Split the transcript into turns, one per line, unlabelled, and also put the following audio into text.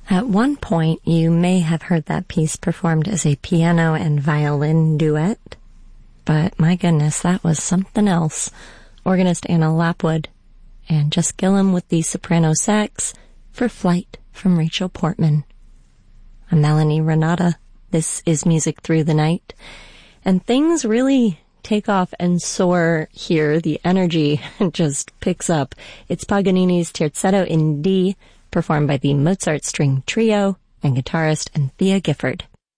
At one point, you may have heard that piece performed as a piano and violin duet, but my goodness, that was something else. Organist Anna Lapwood and Jess Gillum with the soprano sax for Flight from Rachel Portman. I'm Melanie Renata. This is Music Through the Night, and things really take off and soar here. The energy just picks up. It's Paganini's Terzetto in D, performed by the Mozart String Trio and guitarist Anthea Gifford.